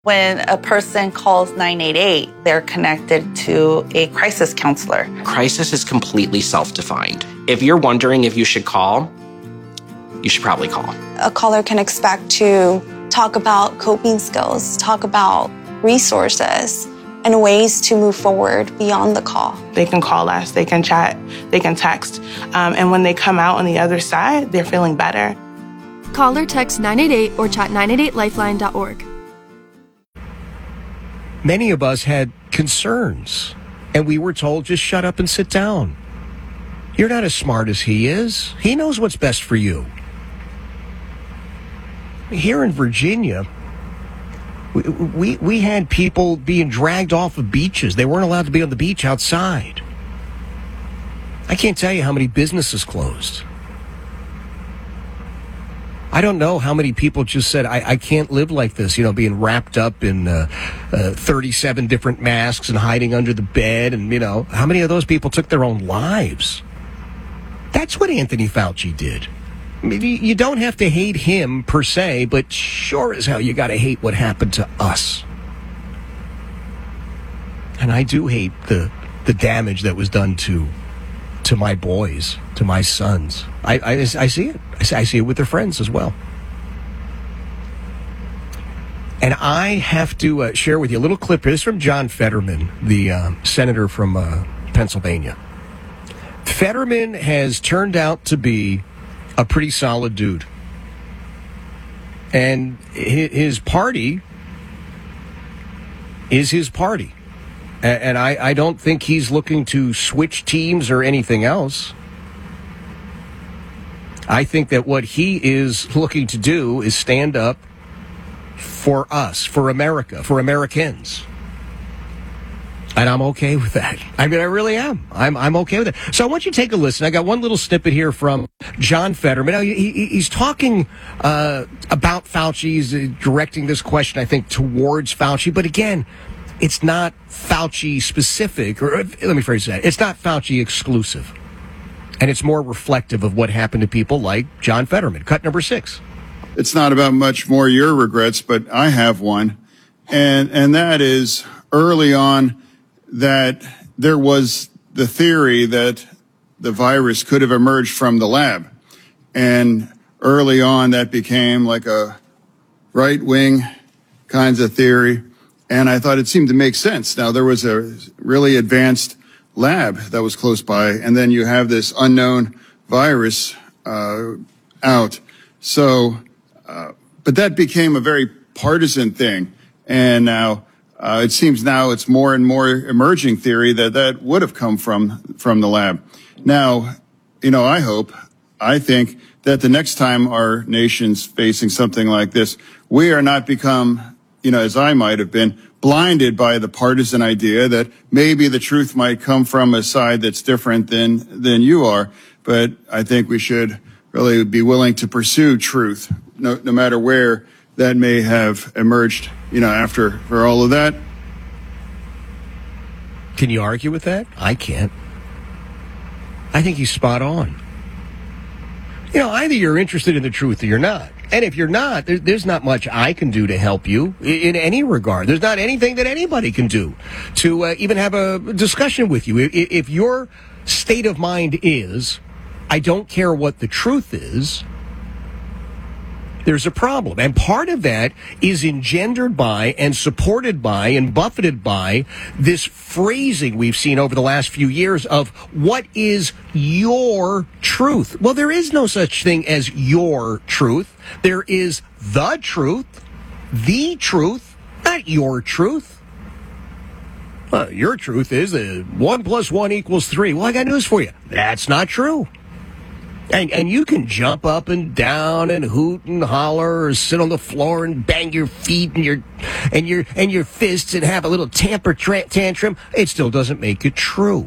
When a person calls 988, they're connected to a crisis counselor. Crisis is completely self-defined. If you're wondering if you should call, you should probably call. A caller can expect to talk about coping skills, talk about resources, and ways to move forward beyond the call. They can call us, they can chat, they can text, and when they come out on the other side, they're feeling better. Call or text 988 or chat 988lifeline.org. Many of us had concerns, and we were told, just shut up and sit down. You're not as smart as he is. He knows what's best for you. Here in Virginia, we had people being dragged off of beaches. They weren't allowed to be on the beach outside. I can't tell you how many businesses closed. I don't know how many people just said, I can't live like this, being wrapped up in 37 different masks and hiding under the bed. And, how many of those people took their own lives? That's what Anthony Fauci did. I mean, you don't have to hate him per se, but sure as hell you got to hate what happened to us. And I do hate the damage that was done to my boys, to my sons. I see it. I see it with their friends as well. And I have to share with you a little clip here. This is from John Fetterman, the senator from Pennsylvania. Fetterman has turned out to be a pretty solid dude. And his party is his party. And I don't think he's looking to switch teams or anything else. I think that what he is looking to do is stand up for us, for America, for Americans. And I'm okay with that. I mean, I really am. I'm okay with it. So I want you to take a listen. I got one little snippet here from John Fetterman. Now, he's talking about Fauci. He's directing this question, I think, towards Fauci. But again, it's not Fauci specific, or let me phrase that. It's not Fauci exclusive. And it's more reflective of what happened to people like John Fetterman. Cut number 6. It's not about much more your regrets, but I have one. And that is early on that there was the theory that the virus could have emerged from the lab. And early on that became like a right-wing kinds of theory. And I thought it seemed to make sense. Now, there was a really advanced lab that was close by, and then you have this unknown virus out. So, but that became a very partisan thing. And now it seems now it's more and more emerging theory that would have come from the lab. Now, I think that the next time our nation's facing something like this, we are not become, as I might have been, blinded by the partisan idea that maybe the truth might come from a side that's different than you are. But I think we should really be willing to pursue truth, no matter where that may have emerged, for all of that. Can you argue with that? I can't. I think he's spot on. Either you're interested in the truth or you're not. And if you're not, there's not much I can do to help you in any regard. There's not anything that anybody can do to even have a discussion with you. If your state of mind is, I don't care what the truth is, there's a problem. And part of that is engendered by and supported by and buffeted by this phrasing we've seen over the last few years of what is your truth. Well, there is no such thing as your truth. There is the truth, not your truth. Your truth is 1 + 1 = 3. Well, I got news for you. That's not true. And you can jump up and down and hoot and holler or sit on the floor and bang your feet and your fists and have a little temper tantrum. It still doesn't make it true.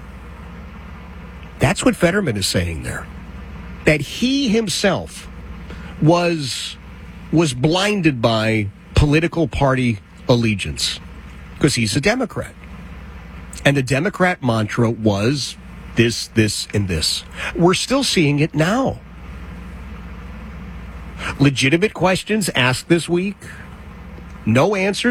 That's what Fetterman is saying there. That he himself was blinded by political party allegiance because he's a Democrat. And the Democrat mantra was this, and this. We're still seeing it now. Legitimate questions asked this week. No answers.